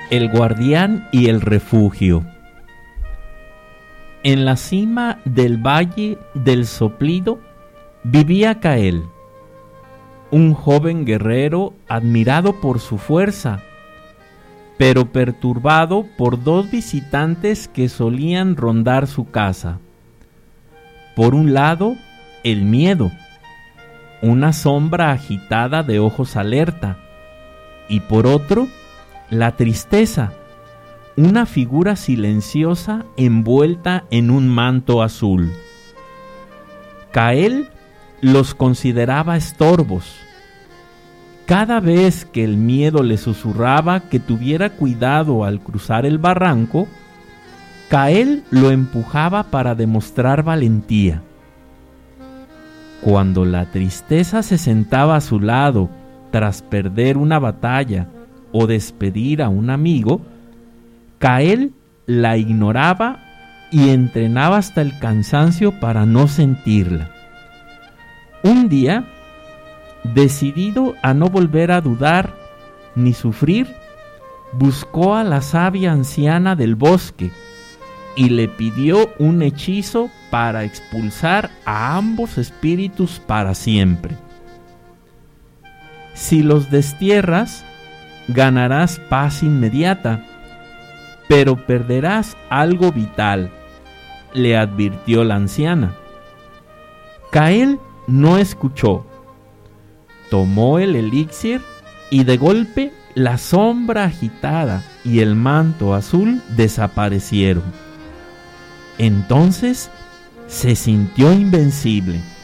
El guardián y el refugio. En la cima del valle del Soplido vivía Cael, un joven guerrero admirado por su fuerza, pero perturbado por dos visitantes que solían rondar su casa. Por un lado, el miedo, una sombra agitada de ojos alerta, y por otro, la tristeza, una figura silenciosa envuelta en un manto azul. Cael los consideraba estorbos. Cada vez que el miedo le susurraba que tuviera cuidado al cruzar el barranco, Cael lo empujaba para demostrar valentía. Cuando la tristeza se sentaba a su lado tras perder una batalla o despedir a un amigo, Cael la ignoraba y entrenaba hasta el cansancio para no sentirla. Un día, decidido a no volver a dudar ni sufrir, buscó a la sabia anciana del bosque y le pidió un hechizo para expulsar a ambos espíritus para siempre. Si los destierras, ganarás paz inmediata, pero perderás algo vital, le advirtió la anciana. Cael no escuchó. Tomó el elixir y de golpe la sombra agitada y el manto azul desaparecieron. Entonces se sintió invencible.